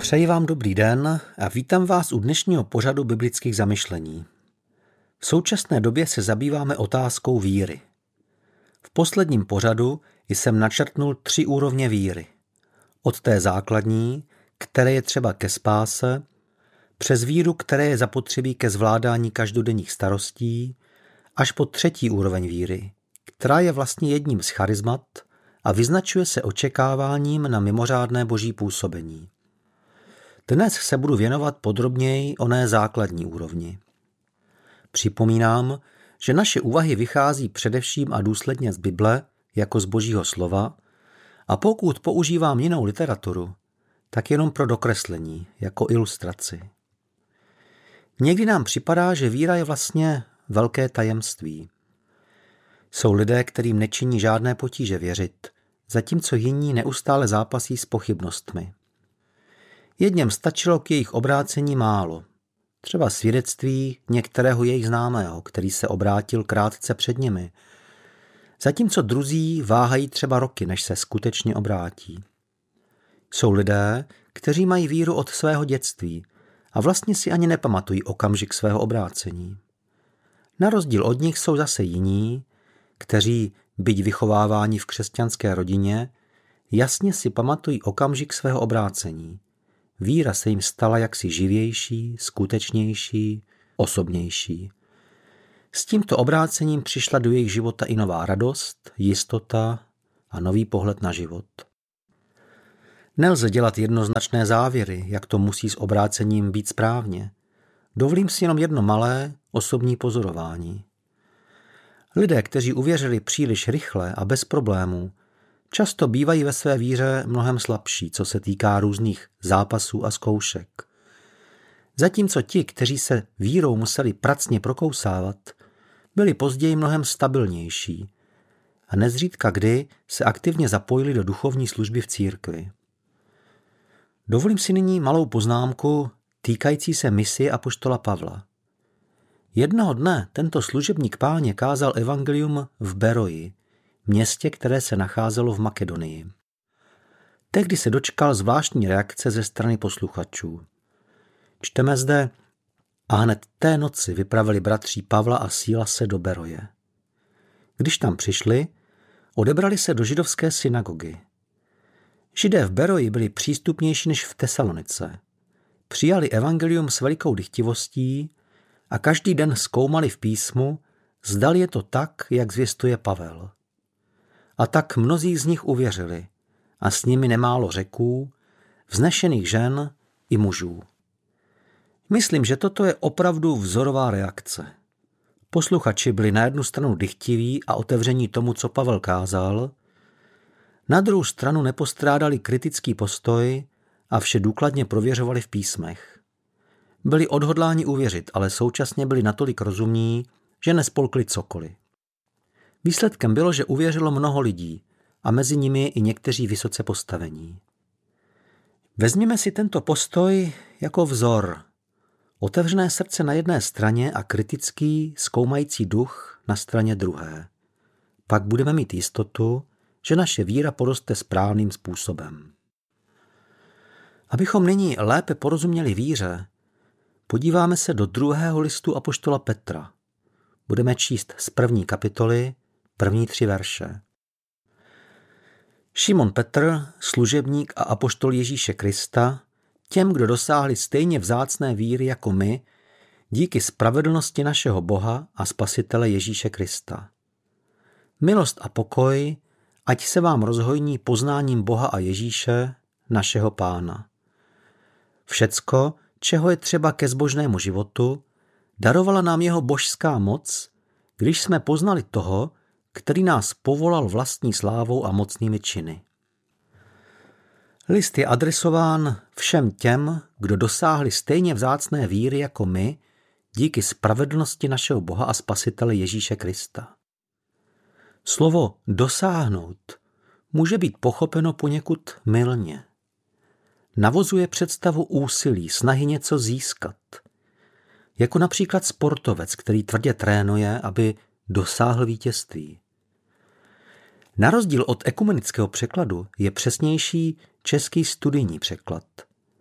Přeji vám dobrý den a vítám vás u dnešního pořadu biblických zamyšlení. V současné době se zabýváme otázkou víry. V posledním pořadu jsem načrtnul 3 úrovně víry. Od té základní, které je třeba ke spáse, přes víru, které je zapotřebí ke zvládání každodenních starostí, až po 3. úroveň víry, která je vlastně jedním z charizmat a vyznačuje se očekáváním na mimořádné boží působení. Dnes se budu věnovat podrobněji oné základní úrovni. Připomínám, že naše úvahy vychází především a důsledně z Bible jako z Božího slova a pokud používám jinou literaturu, tak jenom pro dokreslení, jako ilustraci. Někdy nám připadá, že víra je vlastně velké tajemství. Jsou lidé, kterým nečiní žádné potíže věřit, zatímco jiní neustále zápasí s pochybnostmi. Jedněm stačilo k jejich obrácení málo. Třeba svědectví některého jejich známého, který se obrátil krátce před nimi. Zatímco druzí váhají třeba roky, než se skutečně obrátí. Jsou lidé, kteří mají víru od svého dětství a vlastně si ani nepamatují okamžik svého obrácení. Na rozdíl od nich jsou zase jiní, kteří, byť vychováváni v křesťanské rodině, jasně si pamatují okamžik svého obrácení. Víra se jim stala jaksi živější, skutečnější, osobnější. S tímto obrácením přišla do jejich života i nová radost, jistota a nový pohled na život. Nelze dělat jednoznačné závěry, jak to musí s obrácením být správně. Dovolím si jenom jedno malé osobní pozorování. Lidé, kteří uvěřili příliš rychle a bez problémů, často bývají ve své víře mnohem slabší, co se týká různých zápasů a zkoušek. Zatímco ti, kteří se vírou museli pracně prokousávat, byli později mnohem stabilnější a nezřídka kdy se aktivně zapojili do duchovní služby v církvi. Dovolím si nyní malou poznámku týkající se misie apoštola Pavla. Jednoho dne tento služebník Páně kázal evangelium v Beroji, městě, které se nacházelo v Makedonii. Tehdy se dočkal zvláštní reakce ze strany posluchačů. Čteme zde: a hned té noci vypravili bratří Pavla a Sílase do Beroje. Když tam přišli, odebrali se do židovské synagogy. Židé v Beroji byli přístupnější než v Tesalonice. Přijali evangelium s velikou dychtivostí a každý den zkoumali v písmu, zdali je to tak, jak zvěstuje Pavel. A tak mnozí z nich uvěřili a s nimi nemálo Řeků, vznešených žen i mužů. Myslím, že toto je opravdu vzorová reakce. Posluchači byli na jednu stranu dychtiví a otevření tomu, co Pavel kázal, na druhou stranu nepostrádali kritický postoj a vše důkladně prověřovali v písmech. Byli odhodláni uvěřit, ale současně byli natolik rozumní, že nespolkli cokoliv. Výsledkem bylo, že uvěřilo mnoho lidí a mezi nimi i někteří vysoce postavení. Vezměme si tento postoj jako vzor. Otevřené srdce na jedné straně a kritický, zkoumající duch na straně druhé. Pak budeme mít jistotu, že naše víra poroste správným způsobem. Abychom nyní lépe porozuměli víře, podíváme se do 2. listu apoštola Petra. Budeme číst z 1. kapitoly, první 3 verše. Šimon Petr, služebník a apoštol Ježíše Krista, těm, kdo dosáhli stejně vzácné víry jako my, díky spravedlnosti našeho Boha a Spasitele Ježíše Krista. Milost a pokoj, ať se vám rozhojní poznáním Boha a Ježíše, našeho Pána. Všecko, čeho je třeba ke zbožnému životu, darovala nám jeho božská moc, když jsme poznali toho, který nás povolal vlastní slávou a mocnými činy. List je adresován všem těm, kdo dosáhli stejně vzácné víry jako my, díky spravedlnosti našeho Boha a Spasitele Ježíše Krista. Slovo dosáhnout může být pochopeno poněkud mylně. Navozuje představu úsilí, snahy něco získat. Jako například sportovec, který tvrdě trénuje, aby dosáhl vítězství. Na rozdíl od ekumenického překladu je přesnější český studijní překlad.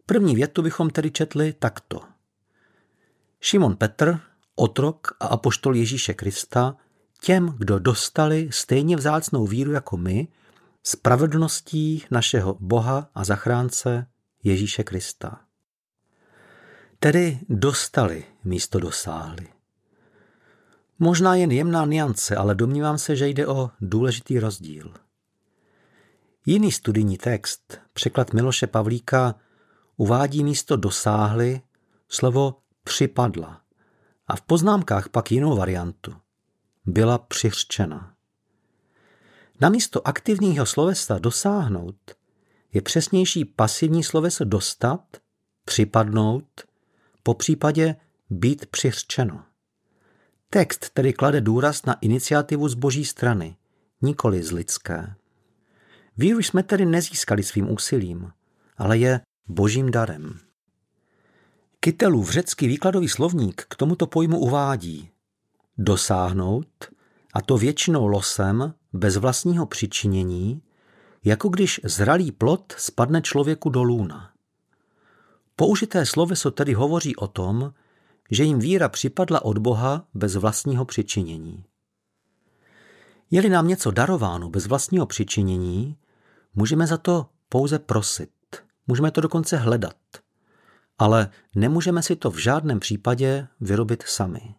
První větu bychom tedy četli takto. Šimon Petr, otrok a apoštol Ježíše Krista, těm, kdo dostali stejně vzácnou víru jako my, spravedlností našeho Boha a zachránce Ježíše Krista. Tedy dostali místo dosáhli. Možná jen jemná nuance, ale domnívám se, že jde o důležitý rozdíl. Jiný studijní text, překlad Miloše Pavlíka, uvádí místo dosáhli slovo připadla a v poznámkách pak jinou variantu. Byla přiřčena. Namísto aktivního slovesa dosáhnout je přesnější pasivní sloveso dostat, připadnout, popřípadě být přiřčeno. Text tedy klade důraz na iniciativu z boží strany, nikoli z lidské. Víru jsme tedy nezískali svým úsilím, ale je božím darem. Kytelův řecký výkladový slovník k tomuto pojmu uvádí dosáhnout, a to většinou losem, bez vlastního přičinění, jako když zralý plod spadne člověku do lůna. Použité sloveso tedy hovoří o tom, že jim víra připadla od Boha bez vlastního přičinění. Je-li nám něco darováno bez vlastního přičinění, můžeme za to pouze prosit, můžeme to dokonce hledat, ale nemůžeme si to v žádném případě vyrobit sami.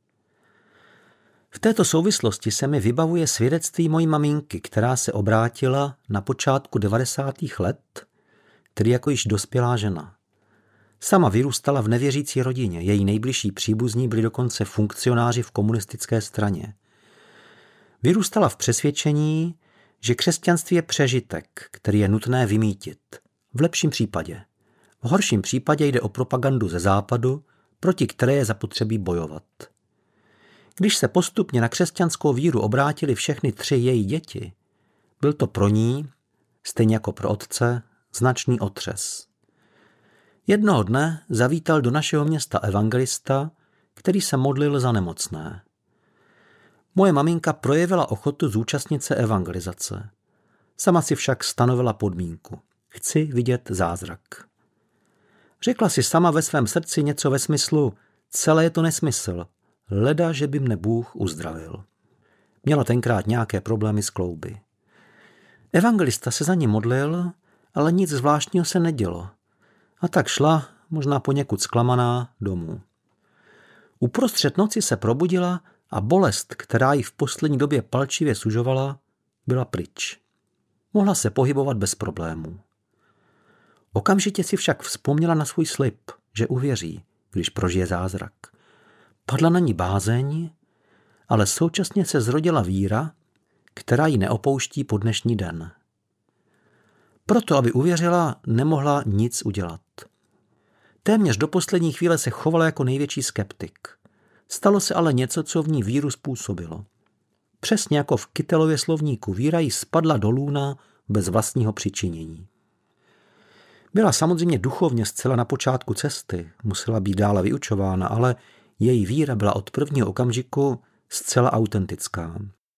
V této souvislosti se mi vybavuje svědectví mojí maminky, která se obrátila na počátku 90. let, tedy jako již dospělá žena. Sama vyrůstala v nevěřící rodině, její nejbližší příbuzní byli dokonce funkcionáři v komunistické straně. Vyrůstala v přesvědčení, že křesťanství je přežitek, který je nutné vymýtit. V lepším případě. V horším případě jde o propagandu ze západu, proti které je zapotřebí bojovat. Když se postupně na křesťanskou víru obrátili všechny 3 její děti, byl to pro ní, stejně jako pro otce, značný otřes. Jednoho dne zavítal do našeho města evangelista, který se modlil za nemocné. Moje maminka projevila ochotu zúčastnit se evangelizace. Sama si však stanovila podmínku. Chci vidět zázrak. Řekla si sama ve svém srdci něco ve smyslu, celé je to nesmysl, leda, že by mne Bůh uzdravil. Měla tenkrát nějaké problémy s klouby. Evangelista se za ní modlil, ale nic zvláštního se nedělo. A tak šla, možná poněkud zklamaná, domů. Uprostřed noci se probudila a bolest, která ji v poslední době palčivě sužovala, byla pryč. Mohla se pohybovat bez problémů. Okamžitě si však vzpomněla na svůj slib, že uvěří, když prožije zázrak. Padla na ní bázeň, ale současně se zrodila víra, která ji neopouští po dnešní den. Proto, aby uvěřila, nemohla nic udělat. Téměř do poslední chvíle se chovala jako největší skeptik. Stalo se ale něco, co v ní víru způsobilo. Přesně jako v Kytelově slovníku, víra jí spadla do lůna bez vlastního přičinění. Byla samozřejmě duchovně zcela na počátku cesty, musela být dále vyučována, ale její víra byla od prvního okamžiku zcela autentická.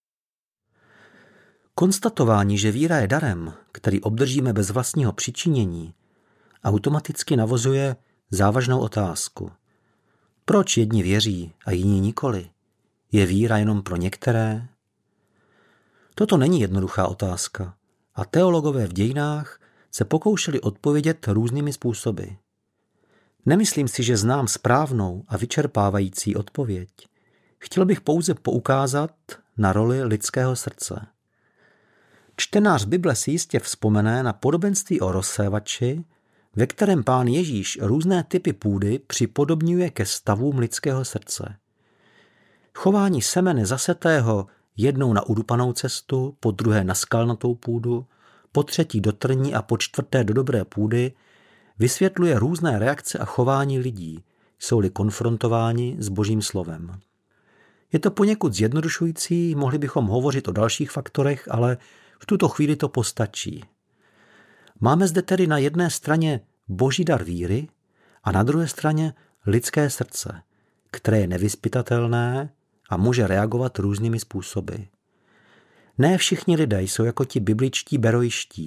Konstatování, že víra je darem, který obdržíme bez vlastního přičinění, automaticky navozuje závažnou otázku. Proč jedni věří a jiní nikoli? Je víra jenom pro některé? Toto není jednoduchá otázka a teologové v dějinách se pokoušeli odpovědět různými způsoby. Nemyslím si, že znám správnou a vyčerpávající odpověď. Chtěl bych pouze poukázat na roli lidského srdce. Čtenář Bible si jistě vzpomene na podobenství o rozsévači, ve kterém Pán Ježíš různé typy půdy připodobňuje ke stavům lidského srdce. Chování semene zasetého jednou na udupanou cestu, po druhé na skalnatou půdu, po třetí do trní a po čtvrté do dobré půdy vysvětluje různé reakce a chování lidí, jsou-li konfrontováni s Božím slovem. Je to poněkud zjednodušující, mohli bychom hovořit o dalších faktorech, ale v tuto chvíli to postačí. Máme zde tedy na jedné straně Boží dar víry a na druhé straně lidské srdce, které je nevyzpytatelné a může reagovat různými způsoby. Ne všichni lidé jsou jako ti bibličtí beroiští,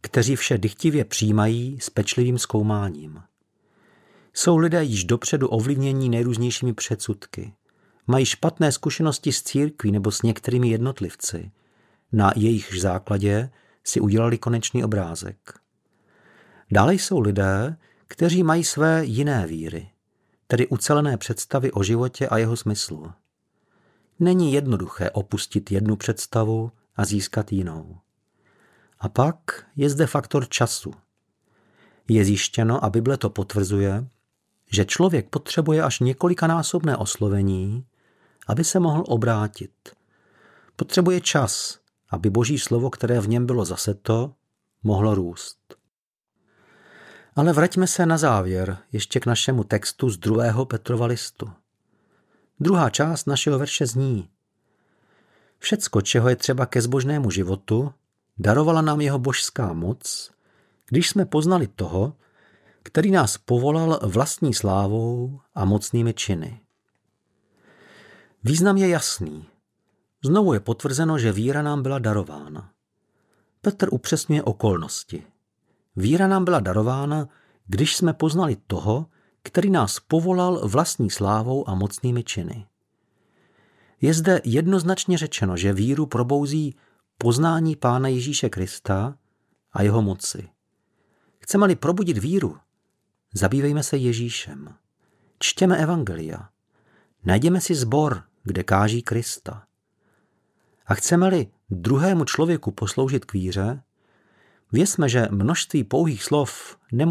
kteří vše dychtivě přijímají s pečlivým zkoumáním. Jsou lidé již dopředu ovlivnění nejrůznějšími předsudky. Mají špatné zkušenosti s církví nebo s některými jednotlivci. Na jejichž základě si udělali konečný obrázek. Dále jsou lidé, kteří mají své jiné víry, tedy ucelené představy o životě a jeho smyslu. Není jednoduché opustit jednu představu a získat jinou. A pak je zde faktor času. Je zjištěno, a Bible to potvrzuje, že člověk potřebuje až několikanásobné oslovení, aby se mohl obrátit. Potřebuje čas, aby Boží slovo, které v něm bylo zaseto, mohlo růst. Ale vraťme se na závěr ještě k našemu textu z 2. Petrova listu. Druhá část našeho verše zní: Všecko, čeho je třeba ke zbožnému životu, darovala nám jeho božská moc, když jsme poznali toho, který nás povolal vlastní slávou a mocnými činy. Význam je jasný. Znovu je potvrzeno, že víra nám byla darována. Petr upřesňuje okolnosti. Víra nám byla darována, když jsme poznali toho, který nás povolal vlastní slávou a mocnými činy. Je zde jednoznačně řečeno, že víru probouzí poznání Pána Ježíše Krista a jeho moci. Chceme-li probudit víru, zabývejme se Ježíšem. Čtěme evangelia. Najděme si sbor, kde káží Krista. A chceme-li druhému člověku posloužit k víře, věřme, že množství pouhých slov nemůže